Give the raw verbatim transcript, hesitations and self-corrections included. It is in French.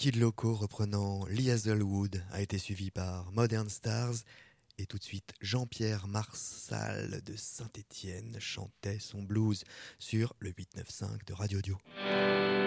Kid Loco reprenant Lee Hazelwood a été suivi par Modern Stars et tout de suite Jean-Pierre Marsal de Saint-Étienne chantait son blues sur le huit neuf cinq de Radio Dio.